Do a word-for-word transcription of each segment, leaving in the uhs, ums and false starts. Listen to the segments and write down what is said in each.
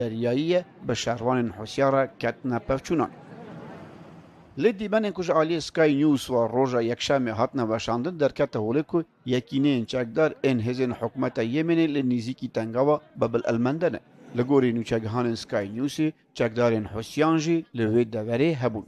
دریایی به شهروان حسیارا کتنا پفچونان. لدی بنن کج عالی سکای نیوز و روژا یکشنبه هاتنا وشاندن در کت هولکو یکینه چکدار ان هزن حکومت یمن لنیزیکی تنگاوا ببل المندنه. لگوری نوچگهان سکای نیوزی چکدارن حسیانجی لوی دوره هبون.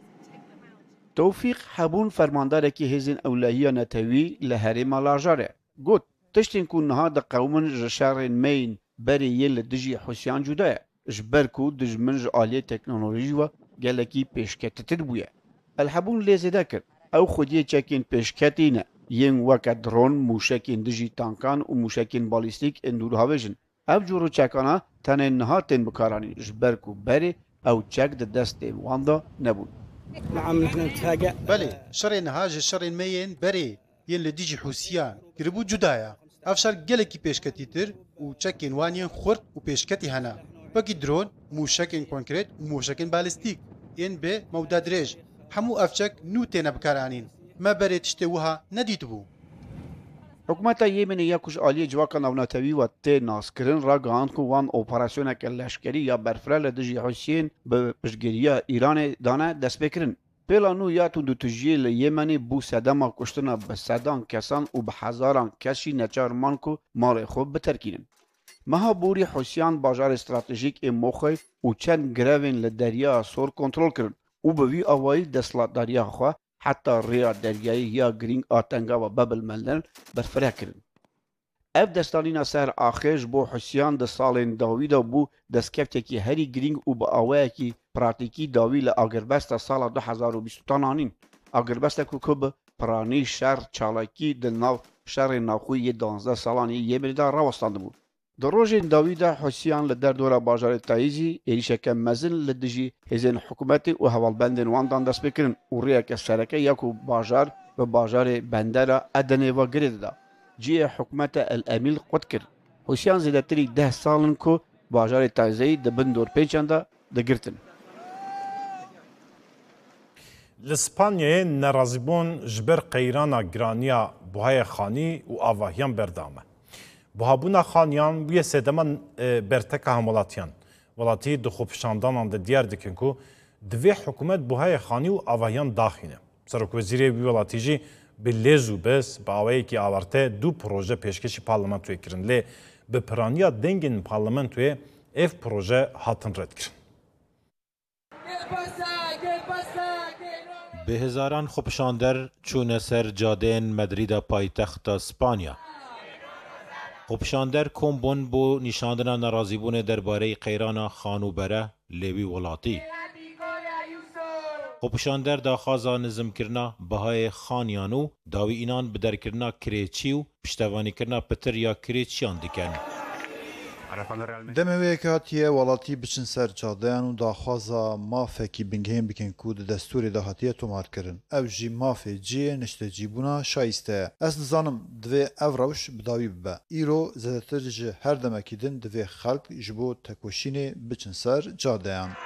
توفیق هبون فرماندار کی هزن اولهی نتوی لهرم لاجاره. گوت تشتین کن نها د قومن جشارن مین بری یل دجی حسیان جداه. جبرکو دجمنج عالی تکنولوژی و گلکی پیشکتتر بویه. الحبون لیزه دکر. او خودی چکین پیشکتینه. ین وقت درون موشکین دجی تانکان و موشکین بالیستیک اندور هاویجن. او جورو چکانا تنه نها تن بکارانی جبرکو بری او چک د دست واندا نبود. نعم نحن نتفاجأ. بله شرين هاج شرين مين بري ين لديجي حوسيان قربو جدايا افشار جلكي بيشكتيتر و تشكين وانين خرق و بيشكتي هنا باقي درون موشكين كونكريت و موشكين باليستيك ين بي موداد ريج همو افشك نو تينا بكارانين ما بري تشتوها نديتبو. حکومت یمن یکوش عالی جواکان اوناتوی و تی ناسکرین را گاهند که وان اپراسیون کلشکری یا برفرال دجی حسین به پشگیری ایران دانه دست بکرن. پلانو یا تو دو تجیل یمنی بو صدام کشتن به صدان کسان و به هزاران کسی نچار مان که مال خوب بترکینن. مها بوری حسیان باجار استراتژیک ام مخی و چند گروین لدریا سور کنترل کرن و به وی آوایی دستلات دریا خواه حتی ریا دریایی یا گرینگ آتنگا و ببل ملن برفره کرن. اف دستانینا سر آخیش بو حسیان د سالین داویدا بو دستکفته کی هری گرینگ و با آوه کی پراتیکی داوی لآگربست سال دو هزار و بیست تانانین. آگربست که کب پرانی شر چالاکی دل ناو شر ناخوی دانزده سالانی یمن دا راوستانده بود. در روز داویدا حسیان لدر دورا باجار تایزی ایریشک مزن لدجی هزین حکومتی و حوالبندن واندان دست بکرن و ریا که سرکه یکو باجار و باجار بندر ادنه و گرید دا. جی حکومت الامیل قد کرد. حسیان زیدتری ده سالن که باجار تایزی دبن دور پیچنده دگرتن. لسپانیای نرازیبون جبر قیرانا گرانیا بوهای خانی و آواهیان بردامه. بوهابونا خانیان وی سدمان برتکه همولاتیان. ولاتی دو خوبشاندانان ده دیار دکن که دوی حکومت بوهای خانی و آواهیان داخینه. سرک وزیری وی ولاتیجی به لیزو بس با آوایی که آورته دو پروژه پیشکشی پارلمانتوی کرن. لی به پرانیا دنگین پارلمانتوی اف پروژه هاتن رد کرن. به هزاران خوبشاندر چون سر جادین مدرید پایتخت اسپانیا. خوبشاندر کمبون بو نشاندن نرازیبون درباره قیران خانوبره لیوی ولاتی. خوبشاندر داخازا نظم کرنا بهای خانیانو داوی اینان بدر کرنا کریچی و پشتوانی کرنا پتر یا کریچیان دیکن. دموی که هاتیه ولاتی بچن سر جادیان و داخوازا مافکی بنگهیم بکن کود دستور داهاتیه تومار کرن. او جی مافی جی نشته جیبونا شایسته. از نزانم دوی او روش بداوی ببا. ایرو زدتر جی هر دمکیدن دوی خلق جبو تکوشین بچن سر جادیان.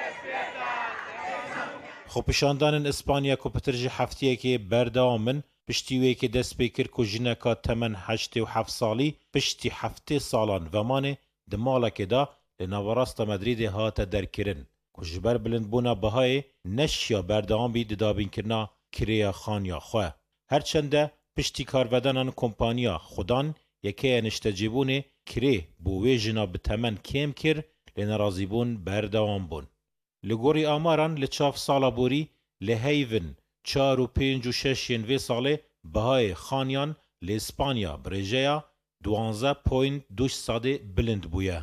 خوبشاندان اسپانیا که پتر جی هفتیه که بردامن پشتیوی که دست بکر که جنکا تمن هشت و هفت سالی پشتی هفته سالان ومانه دمالا که دا لنوراست مدرید هات در کرن که جبر بلند بونا بهای نشیا بردام بید دابین کرنا کریا خانیا خواه. هرچنده پشتی کارودانان کمپانیا خودان یکی نشتجیبونه کری بوی جنا بتمن کم کر لنرازیبون بردام بون. لگوری آماران لچاف سالا بوری لحیون چار و پنج و شش ینوی ساله بهای خانیان لاسپانیا برژیا دوانزه پوینت دوش ساده بلند بویه.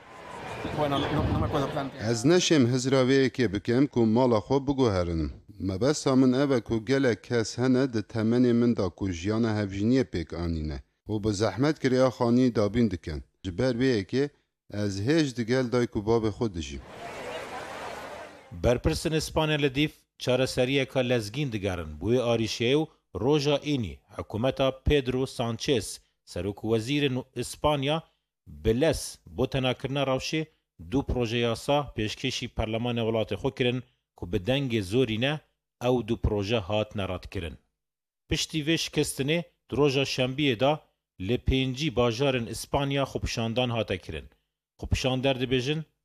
از نشم هزراوی که بکم که مالا خوب بگوهرنم. مبسا من اوه که گله کس هنه ده تمنی من دا که جیان هفجینی پیک آنینه و به زحمت کریا خانی دابین دکن. جبر بیه که از هیچ دگل دای که باب خود دجیم. برپرسن اسپانیا لدیف چاره سریه که لزگین دگرن بوی آریشیه و روژا اینی حکومتا پیدرو سانچیس سروک وزیر اسپانیا بلس بوتنا کرنا روشه دو پروژه یاسا پیشکشی پرلمان ولات خو کرن که به دنگ زوری نه او دو پروژه هات نرات کرن. پشتی وش کستنه دروژا شنبیه دا لپینجی باجارن اسپانیا خوبشاندان هاته کرن. خوبشاندر دبیجن